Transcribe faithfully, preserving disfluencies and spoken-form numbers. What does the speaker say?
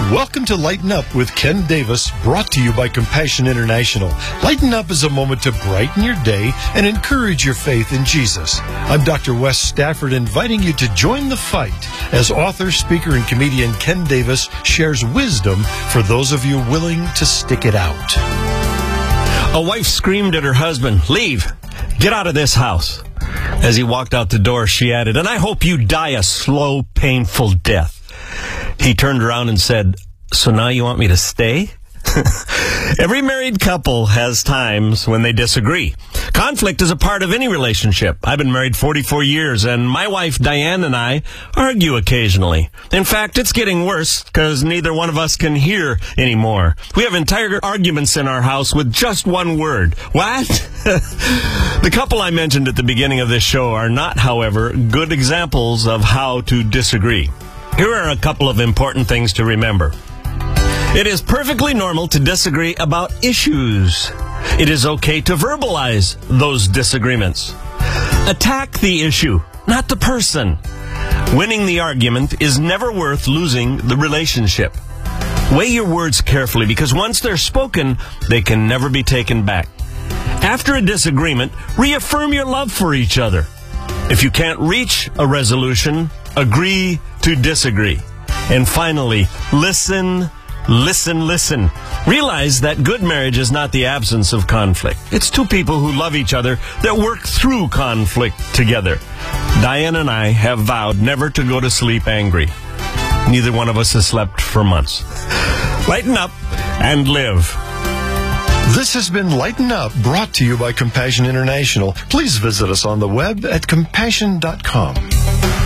Welcome to Lighten Up with Ken Davis, brought to you by Compassion International. Lighten Up is a moment to brighten your day and encourage your faith in Jesus. I'm Doctor Wes Stafford, inviting you to join the fight as author, speaker, and comedian Ken Davis shares wisdom for those of you willing to stick it out. A wife screamed at her husband, "Leave! Get out of this house!" As he walked out the door, she added, "And I hope you die a slow, painful death." He turned around and said, "So now you want me to stay?" Every married couple has times when they disagree. Conflict is a part of any relationship. I've been married forty-four years, and my wife Diane and I argue occasionally. In fact, it's getting worse because neither one of us can hear anymore. We have entire arguments in our house with just one word. What? The couple I mentioned at the beginning of this show are not, however, good examples of how to disagree. Here are a couple of important things to remember. It is perfectly normal to disagree about issues. It is okay to verbalize those disagreements. Attack the issue, not the person. Winning the argument is never worth losing the relationship. Weigh your words carefully, because once they're spoken, they can never be taken back. After a disagreement, reaffirm your love for each other. If you can't reach a resolution, agree to disagree. And finally, listen, listen, listen. Realize that good marriage is not the absence of conflict. It's two people who love each other that work through conflict together. Diane and I have vowed never to go to sleep angry. Neither one of us has slept for months. Lighten up and live. This has been Lighten Up, brought to you by Compassion International. Please visit us on the web at compassion dot com.